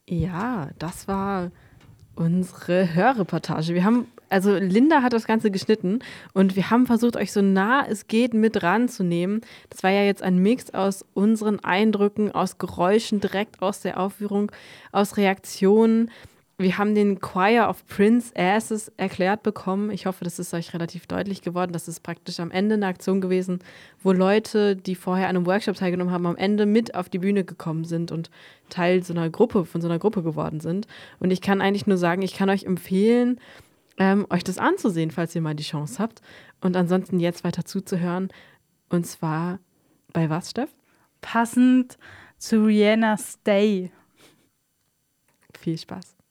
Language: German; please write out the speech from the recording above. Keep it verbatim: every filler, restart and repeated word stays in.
Ja, das war unsere Hörreportage. Wir haben, also Linda hat das Ganze geschnitten und wir haben versucht, euch so nah es geht mit ranzunehmen. Das war ja jetzt ein Mix aus unseren Eindrücken, aus Geräuschen direkt aus der Aufführung, aus Reaktionen. Wir haben den Choir of Prince Asses erklärt bekommen. Ich hoffe, das ist euch relativ deutlich geworden. Das ist praktisch am Ende eine Aktion gewesen, wo Leute, die vorher an einem Workshop teilgenommen haben, am Ende mit auf die Bühne gekommen sind und Teil so einer Gruppe, von so einer Gruppe geworden sind. Und ich kann eigentlich nur sagen, ich kann euch empfehlen, ähm, euch das anzusehen, falls ihr mal die Chance habt. Und ansonsten jetzt weiter zuzuhören. Und zwar bei was, Steff? Passend zu Rihanna Stay. Viel Spaß.